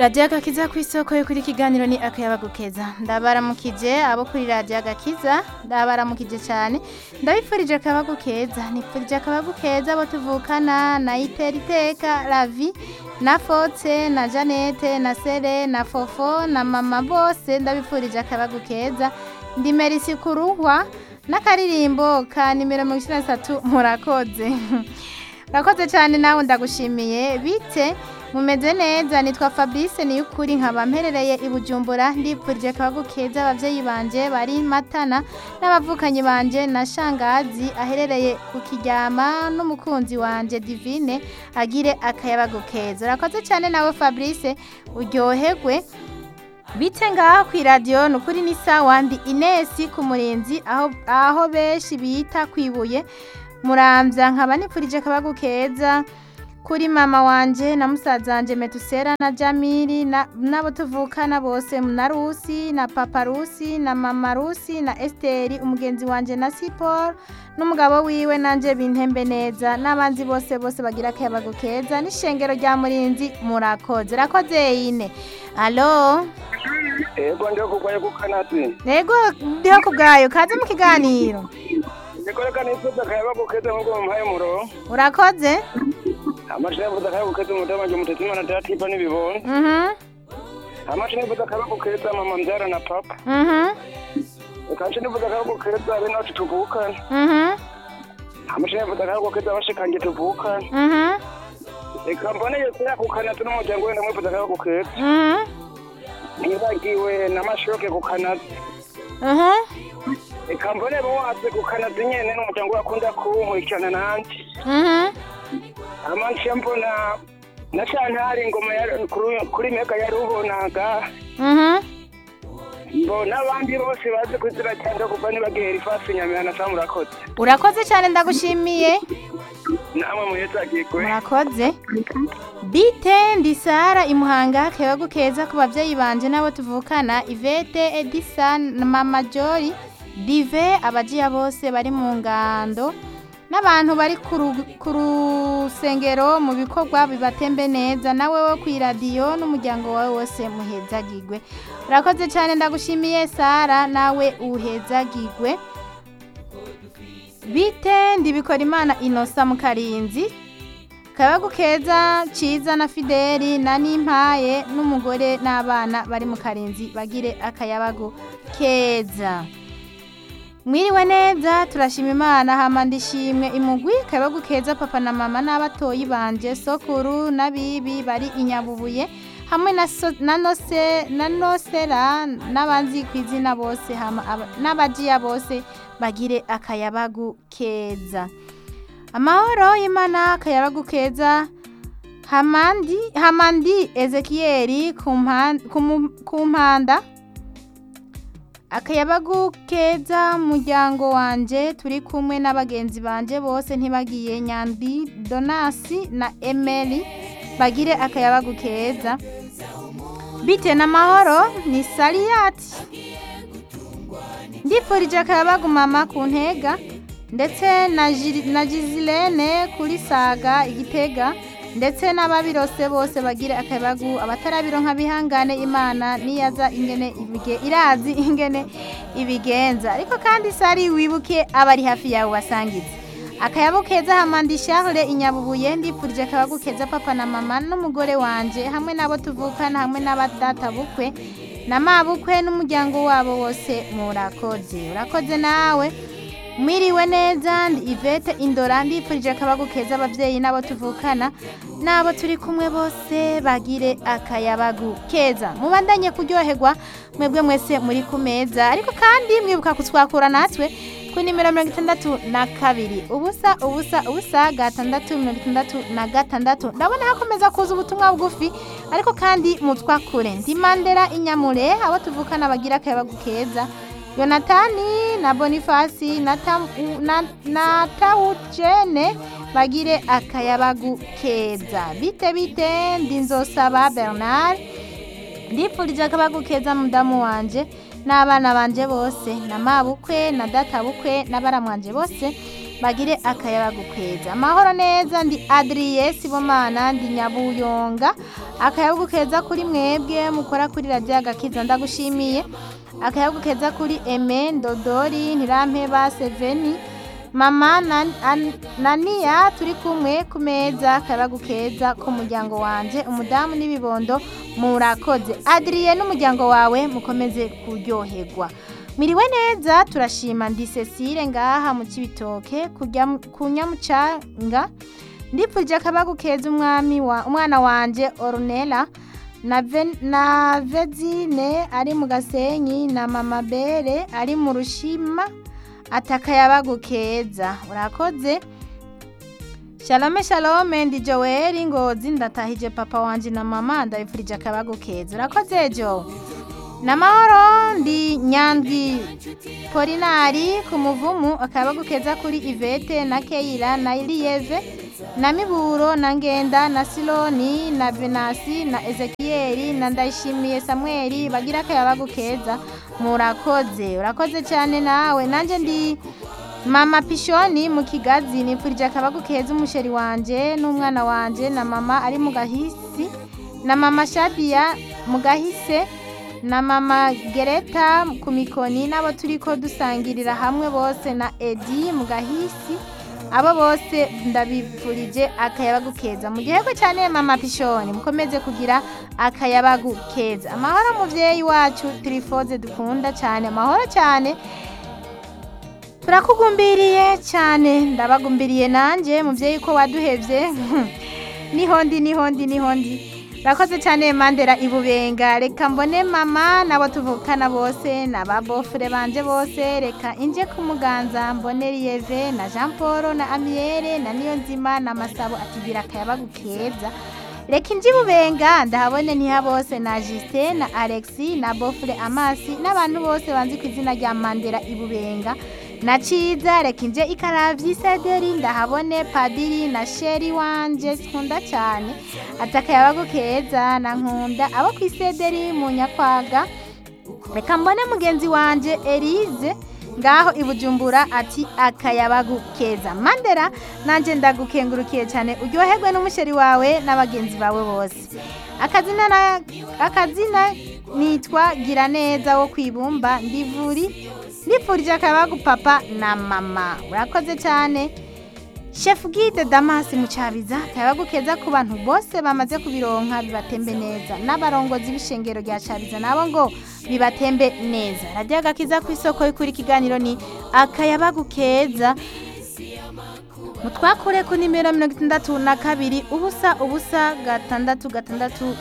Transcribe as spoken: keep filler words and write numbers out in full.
radiyo agakiza ku isoko yo kuri kiganiro ni akayabagukeza ndabaramukije abo kuri radiyo agakiza ndabaramukije cyane ndabifurije akabagukeza nifurije akabagukeza abo tuvukana na itera iteka ravi na Fote na Janete na Sere na Fofo na mama bose ndabifurije akabagukeza ndi Merisi Kuruhwa n'akaririmbo ka nimero mirongo icyenda na gatatu murakoze murakoze cyane nawe ndagushimiye bite mumeze neza nitwa Fabrice ni ukuri nkaba mperereye i Bujumbura ndipfurije akabagukeza abavyeyi banje bari Matana n'abavukanyi banje na Shangazi aherereye ku Kiryama n'umukunzi wanje Divine agire akayabagukeza urakoze cyane nawe Fabrice uryoherwe bite ngaho ku radio nukuri ni sawa ndi Inesi ku Murenzi aho aho beshi bita kwibuye muramvya nkaba nipfurije akabagukeza kuri mama wanje na musaza wanje Metusera na Jamili na nabo tuvukana bose na Rusi na Papa Rusi na Mama Rusi na Esteri umugenzi wanje na Sipol n'umugabo wiwe nanje bintembe neza n'abanzi bose bose bagira akayabagukeza n'ishengero rya Murinzi murakoze rakoze ine allo Ego ndio kugwaye kukanati Ego ndio kubgayo kaze mu kiganiro Nikoleka nifuza akayabagukeza ngo mpaye muro Urakoze Amashine vuza akayabagukeza umutama nje mutetima na datipa n'ibibona Mhm Amashine vuza akayabagukeza mama mbyara na papa Mhm Akashine vuza akayabagukeza bene wacu tuvukana Mhm Amashine vuza akayabagukeza bashikanje tuvukana Mhm Eka mbone yose yakukanati n'umuryango wenda mwifuza akayabagukeza Mhm Nibagiwe n'amashoke kukanati Mhm Eka mbone bose kukanati nyene n'umuryango wakunda kunkurikirana nanje Mhm Amanshi mbona na cyantari ingoma ya kuri mega yarubonaga Mhm mbona abandi bose baze kuzira cyane kuva nibagera ifasi nyamana samurakoze Urakoze cyane ndagushimiye namwe muhezagirwe Murakoze Bite ndisara imuhanga kebagukeza ku bavyeyi banje nabo tuvukana Ivete Edison na Mama Joy Dive abajiya bose bari mu ngando n'abantu bari ku rusengero mu bikorwa bibatembe neza nawe wo ku radio n'umuryango wawe wose muhezagirwe urakoze cyane ndagushimiye Sara nawe uhezagirwe Bite ndibikora Imana Inosa mu Karinzi kabagukeza ciza na Fideli na Nimpaye n'umugore n'abana bari mu Karinzi bagire akayabagu keza Mwiriwe neza turashima Imana hama ndishimwe imugwi kabagukeza papa na mama n'abatoyi banje sokuru nabibi bari inyabubuye hamwe na so, na nose na nosera n'abanzi kwizina bose hama n'abajiya bose bagire akayabagu keza Amahoro y'Imana akayabagu keza Hamandi Hamandi Ezekieli kumpanda Akayabagu keza muryango wanje turi kumwe n'abagenzi banje bose ntibagiye Nyandi Donasi na Emily bagire akayabagu keza Bite na mahoro ni Saliyati Ndipfurije akayabagu mama ku ntega ndetse na na Gizilene kuri Saga igitega ndetse n'ababirose bose bagire akayabagu abatarabironka bihangane Imana niyaza ingene ibige irazi ingene ibigenza ariko kandi sari wibuke abari hafi yawe wasangize akayabukeza hamandishahore inyabubuye ndipfurije akabagukeza papa na mama n'umugore wanje hamwe nabo tuvukana hamwe n'abadata bukwe na mabukwe n'umuryango wabo wose murakoze urakoze nawe Mwiriwe neza ndi Ivete Indora ndipfurije akabagukeza abavyeyi nabo tuvukana nabo turi kumwe bose bagire akayabagu keza mubandanye kuryoherwa mwebwe mwese muri kumeza ariko kandi mwibuka kutwakura natwe ku nimero mirongo itandatu na kabiri ubusa ubusa ubusa gatandatu mirongo itandatu na gatandatu ndabona hakomeza kuza ubutumwa bugufi ariko kandi mutwakure ndi Mandela Inyamure abo tuvukana bagira akayabagu keza Yonatani na Bonifasi na na, na Tawujene bagire akayabagu keza bite bite ndinzosaba Bernard ndipfurije akayabagu keza mudamu wanje n'abana banje bose na mabukwe na data bukwe n'abaramwanje bose bagire akayabagu keza. Amahoro neza, ndi Adrien Sibomana, ndi Nyabuyonga. Akayabagu keza kuri mwebwe mukora kuri radio Agakiza, ndagushimiye. Akayabagu keza kuri Eme Ndodori, Ntirampeba Seveni, Mama Nan- An- Nania, turi kumwe ku meza. Akayabagu keza ku muryango wanje, umudamu n'ibibondo, murakoze. Adrien n'umuryango wawe mukomeze kuryoherwa. Miriwe neza, turashima. Ndi Cecile ngaha mu Cibitoke kujya ku Nyamucanga. Ndipfuje akayabagu keza umwami wa umwana wanje Ornella na Ven- na Vezine ari mu Gasenyi, na Mama Bere ari mu Rushima, atakayabagu keza. Urakoze. Shalome shalome, ndi Joel Ngozi, ndatahije papa wanje na mama, ndabifurije akayabagu keza. Urakoze Jo. Namahoro, ndi Nyandwi Polinari ku Muvumu, akayabagu keza kuri Ivete na Keira na Elieve na Miburo na Ngenda na Siloni na Venasi na Ezekieli na Ndayishimiye Samueli, bagira akayabagu keza. Murakoze. Urakoze cyane nawe. Nanje ndi Mama Pishoni mu Kigazi, nipfurije akayabagu keza umusheri wanje n'umwana wanje na mama ari mu Gahisi, na Mama Shadia mu Gahise, na Mama Gereta ku Mikoni, n'abo turiko dusangirira hamwe bose, na Edi mu Gahisi. Abo bose ndabifurije akayabagu keza. Mu gihego cyane Mama Pishoni, mukomeze kugira akayabagu keza. Amahoro muvyeyi wacu Trifoze dukunda cyane. Amahoro cyane. Turakugumbiriye cyane, ndabagumbiriye nanje muvyeyi ko waduhevye. Nihondi nihondi nihondi. Rakoze cyane Mandera Ibubenga. Reka mbone mama nabo tuvukana bose na babofure banje bose. Reka inje ku Muganza mbone Lieve na Jean Paul na Amiere na Niyonzima na Masabo, atigira akayabagu keza. Reka inje Ibubenga ndahabone ntiha bose na Justin na Alexi na bofure Amasi n'abantu bose banzi ku izina rya Mandera Ibubenga na Ciza. Reka inje Ikaravyi Sederi ndahabone Padiri na Sheri wanje skunda cyane, atakayabagu keza. Na nkunda abo ku Sederi mu Nyakwaga. Reka mbone mugenzi wanje Elise ngaho ibujumbura, ati akayabagu keza. Mandera nanje ndagukengurukiye cyane, uryoherwe n'umusheri wawe n'abagenzi bawe bose. Akazina na akazina nitwa Gira neza wo kwibumba, ndivuri nifurije akayabagu papa na mama. Urakoze cyane. Chef Guide Damas Mucabiza, akayabagu keza ku bantu bose bamaze kubironka, bibatembe neza. N'abarongozi b'ishengero rya Cabiza nabo ngo bibatembe neza. Radio Agakiza ku isoko y'ukuri, kiganiro ni akayabagu keza. Mutwakure ku nimero mirongo itandatu na kabiri ubusa ubusa gatandatu gatandatu